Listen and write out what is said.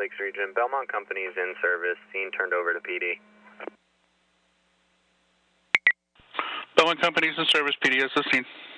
Lakes region. Belmont Company's in service. Scene turned over to PD. Belmont Company's in service. PD has the scene.